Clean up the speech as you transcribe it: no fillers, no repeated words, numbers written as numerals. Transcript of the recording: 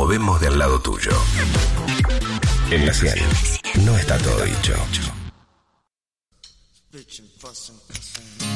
movemos de al lado tuyo. En la 100 no está todo dicho.